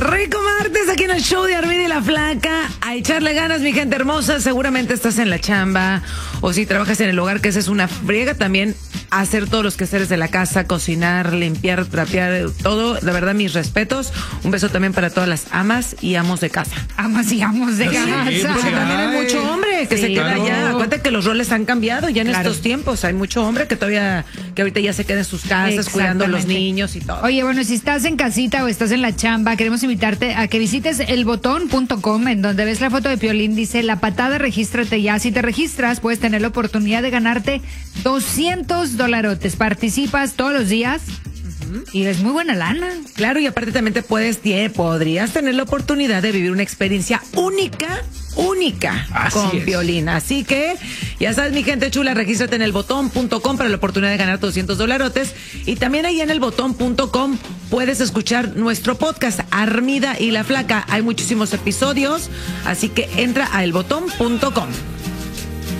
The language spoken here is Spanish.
Rico martes aquí en el show de Armida y la Flaca. A echarle ganas, mi gente hermosa. Seguramente estás en la chamba o si trabajas en el hogar, que esa es una friega también. Hacer todos los quehaceres de la casa, cocinar, limpiar, trapear, todo. De verdad, mis respetos. Un beso también para todas las amas y amos de casa. Amas y amos de casa. Porque también hay mucho hombre que se queda allá. Acuérdate que los roles han cambiado ya en estos tiempos. Hay mucho hombre que ahorita ya se queda en sus casas cuidando a los niños y todo. Oye, bueno, si estás en casita o estás en la chamba, queremos invitarte a que visites elbotón.com, en donde ves la foto de Piolín, dice La Patada, regístrate ya. Si te registras, puedes tener la oportunidad de ganarte $200. Participas todos los días y es muy buena lana. Claro, y aparte también podrías tener la oportunidad de vivir una experiencia única con Piolín. Así que, ya sabes, mi gente chula, regístrate en elbotón.com para la oportunidad de ganar $200. Y también ahí en elbotón.com puedes escuchar nuestro podcast, Armida y la Flaca. Hay muchísimos episodios, así que entra a elbotón.com.